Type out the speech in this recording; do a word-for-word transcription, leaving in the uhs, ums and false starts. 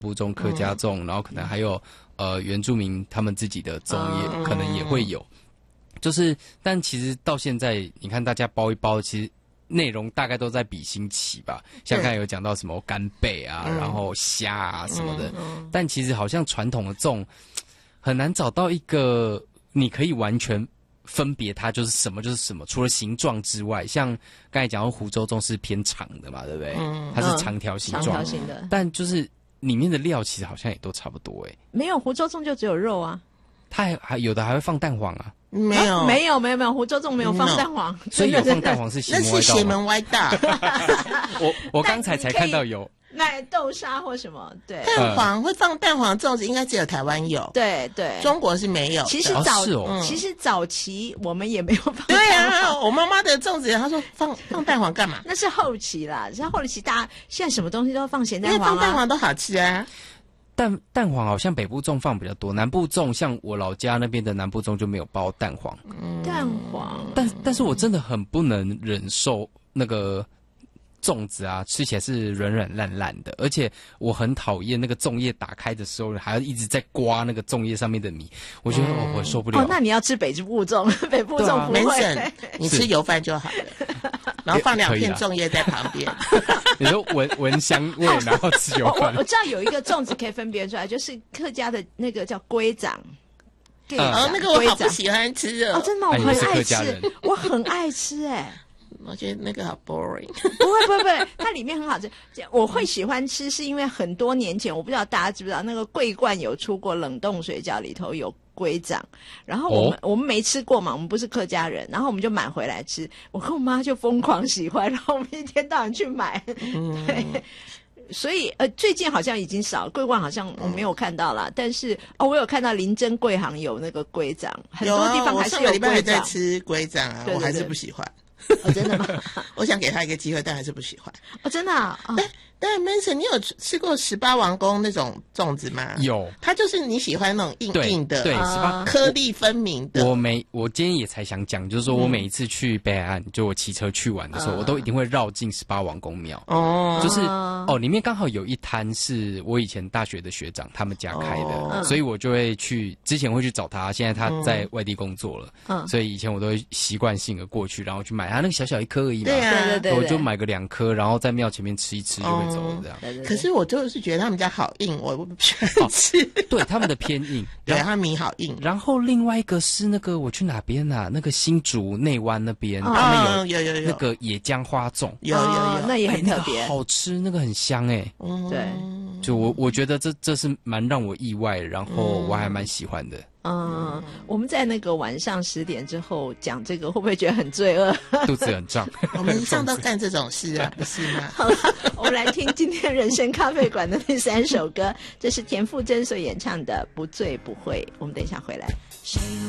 部粽、客家粽，嗯、然后可能还有呃原住民他们自己的粽也、嗯、可能也会有。就是，但其实到现在，你看大家包一包，其实内容大概都在比新奇吧。像刚才有讲到什么干贝啊，嗯、然后虾啊什么的，嗯嗯、但其实好像传统的粽很难找到一个你可以完全分别它就是什么就是什么，除了形状之外，像刚才讲到湖州粽是偏长的嘛，对不对？嗯、它是长条形状， 长条形的， 但就是里面的料其实好像也都差不多哎。 没有湖州粽就只有肉啊， 它还还有的还会放蛋黄啊。 没有、 啊、没有没有没有湖州粽没有放蛋黄， 所以有放蛋黄是邪门歪道。 那是邪门歪道。我我刚才才看到有那豆沙或什么，对， 蛋黄会放蛋黄粽子，应该只有台湾有， 对对， 中国是没有。 其实早、 哦是哦嗯、 其实早期我们也没有放蛋黄。 对啊，我妈妈的粽子，她说放放蛋黄干嘛？ 那是后期啦，像后期大家现在什么东西都放咸蛋黄、啊， 因为放蛋黄都好吃啊。 蛋蛋黄好像北部粽放比较多，南部粽像我老家那边的南部粽就没有包蛋黄。 嗯、蛋黄， 但但是我真的很不能忍受那个粽子啊，吃起来是软软烂烂的，而且我很讨厌那个粽叶打开的时候还要一直在刮那个粽叶上面的米，我觉得、嗯哦、我受不了。 哦，那你要吃北部粽，北部粽不会， 啊、你吃油饭就好了。然后放两片粽叶在旁边， 你说闻闻香味，然后吃油饭。 我我知道有一个粽子可以分别出来，就是客家的那个叫龟掌。 嗯、哦，那个我好不喜欢吃哦，真的，我很爱吃，我很爱吃哎、欸。 我觉得那个好 boring。 不会不会不会，它里面很好吃。我会喜欢吃，是因为很多年前，我不知道大家知不知道，那个桂冠有出过冷冻水饺，里头有龟掌，然后我们、哦、我们没吃过嘛，我们不是客家人，然后我们就买回来吃。我跟我妈就疯狂喜欢，然后我们一天到晚去买。嗯、对，所以呃，最近好像已经少，桂冠好像我没有看到啦，嗯、但是哦，我有看到林珍贵行有那个龟掌，很多地方还是有龟掌。 我上个礼拜还在吃龟掌啊，对对对，我还是不喜欢。 哦，真的吗？ 我想给他一个机会，但还是不喜欢。 哦，真的啊。哦、 但但 Manson， 你有吃过十八王公那种粽子吗？ 有， 它就是你喜欢那种硬硬的， 对，十八颗粒分明的。 我每我今天也才想讲，就是说我每一次去北海岸，嗯、就我骑车去玩的时候，嗯、我都一定会绕进十八王公庙。哦，就是哦，里面刚好有一摊是我以前大学的学长他们家开的，哦、所以我就会去，之前会去找他，现在他在外地工作了，嗯、所以以前我都会习惯性的过去，然后去买他那个小小一颗而已嘛， 对啊， 对对对， 我就买个两颗，然后在庙前面吃一吃就会走了这样。 对对对， 可是我就是觉得他们家好硬，我不喜欢吃。 哦、对，他们的偏硬， 对，他米好硬。 然后另外一个是那个我去哪边啊？那个新竹内湾那边， 哦、 他们有有有那个野姜花粽， 有有有， 哦、那也很特别， 欸那个好吃，那个很香哎、欸。 嗯， 对， 就我我觉得这这是蛮让我意外，然后我还蛮喜欢的。 嗯，我们在那个晚上十点之后讲这个，会不会觉得很罪恶？ 肚子很胀。 我们一向都干这种事啊，不是吗？ 好了，我们来听今天人生咖啡馆的第三首歌，这是田馥甄所演唱的《不醉不会》。我们等一下回来。